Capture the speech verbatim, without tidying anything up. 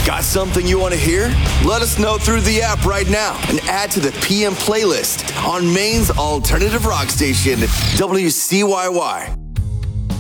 Got something you want to hear? Let us know through the app right now and add to the P M playlist on Maine's alternative rock station, W C Y Y.